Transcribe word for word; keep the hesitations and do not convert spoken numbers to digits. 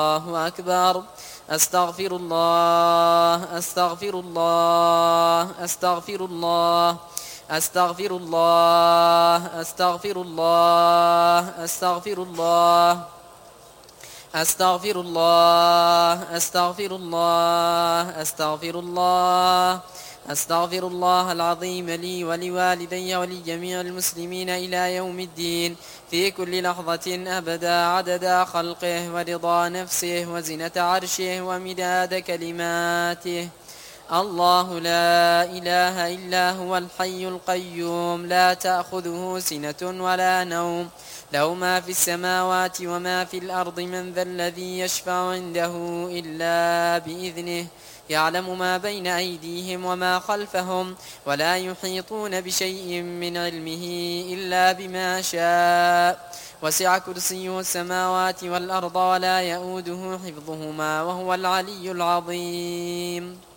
الله أكبر. أستغفر الله أستغفر الله أستغفر الله أستغفر الله أستغفر الله أستغفر الله أستغفر الله أستغفر الله أستغفر الله أستغفر الله العظيم لي ولوالدي ولجميع المسلمين إلى يوم الدين في كل لحظة أبدا عدد خلقه ورضا نفسه وزنة عرشه ومداد كلماته. الله لا إله إلا هو الحي القيوم لا تأخذه سنة ولا نوم له ما في السماوات وما في الأرض من ذا الذي يشفع عنده إلا بإذنه يعلم ما بين أيديهم وما خلفهم ولا يحيطون بشيء من علمه إلا بما شاء وسع كرسيه السماوات والأرض ولا يؤوده حفظهما وهو العلي العظيم.